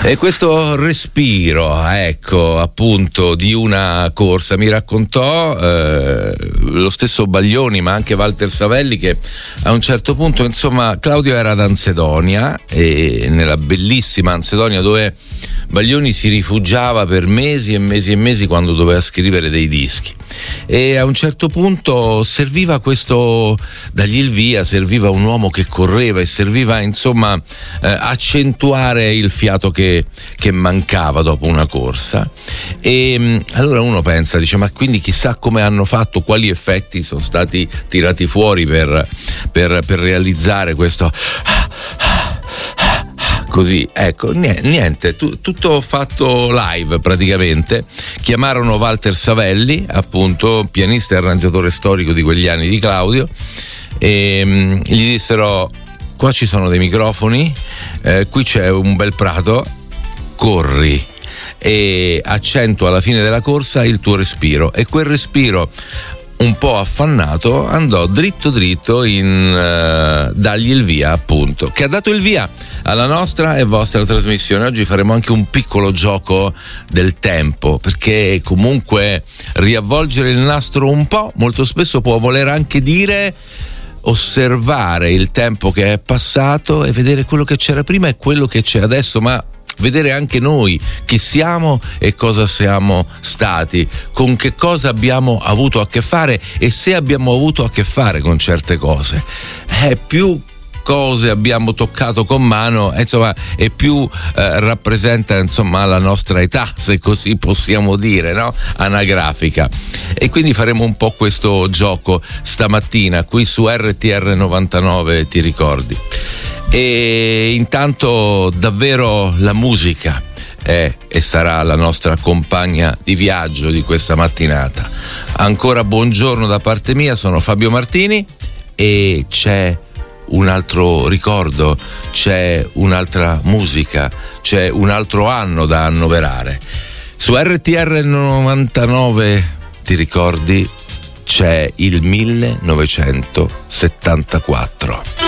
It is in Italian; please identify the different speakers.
Speaker 1: E questo respiro, ecco, appunto, di una corsa mi raccontò lo stesso Baglioni, ma anche Walter Savelli, che a un certo punto, insomma, Claudio era ad Ansedonia, e nella bellissima Ansedonia dove Baglioni si rifugiava per mesi e mesi e mesi quando doveva scrivere dei dischi. E a un certo punto serviva questo, dagli il via, serviva un uomo che correva e serviva, insomma, accentuare il fiato che mancava dopo una corsa. E allora uno pensa, dice, ma quindi chissà come hanno fatto, quali effetti sono stati tirati fuori per realizzare questo così, ecco, niente, tutto fatto live praticamente. Chiamarono Walter Savelli, appunto, pianista e arrangiatore storico di quegli anni di Claudio, e gli dissero: qua ci sono dei microfoni, qui c'è un bel prato, corri e accentua alla fine della corsa il tuo respiro. E quel respiro, un po' affannato, andò dritto dagli il via, appunto, che ha dato il via alla nostra e vostra trasmissione. Oggi faremo anche un piccolo gioco del tempo, perché comunque riavvolgere il nastro un po' molto spesso può voler anche dire osservare il tempo che è passato e vedere quello che c'era prima e quello che c'è adesso, ma vedere anche noi chi siamo e cosa siamo stati, con che cosa abbiamo avuto a che fare e se abbiamo avuto a che fare con certe cose. Più cose abbiamo toccato con mano, insomma, e più rappresenta, insomma, la nostra età, se così possiamo dire, no? Anagrafica. E quindi faremo un po' questo gioco stamattina qui su RTR 99, ti ricordi? E intanto davvero la musica è e sarà la nostra compagna di viaggio di questa mattinata. Ancora buongiorno da parte mia, sono Fabio Martini e c'è un altro ricordo, c'è un'altra musica, c'è un altro anno da annoverare. Su RTR 99, ti ricordi, c'è il 1974.